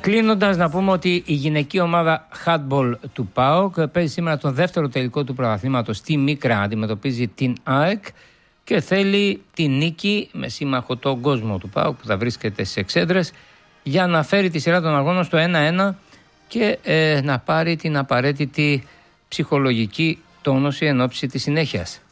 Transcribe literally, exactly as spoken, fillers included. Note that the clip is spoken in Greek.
Κλείνοντας, να πούμε ότι η γυναική ομάδα handball του ΠΑΟΚ παίζει σήμερα τον δεύτερο τελικό του πρωταθλήματος στη Μίκρα, αντιμετωπίζει την ΑΕΚ και θέλει την νίκη με σύμμαχο τον κόσμο του ΠΑΟΚ που θα βρίσκεται στις εξέδρες για να φέρει τη σειρά των αγώνων στο ένα ένα και ε, να πάρει την απαραίτητη ψυχολογική τόνωση εν ώψη της συνέχειας.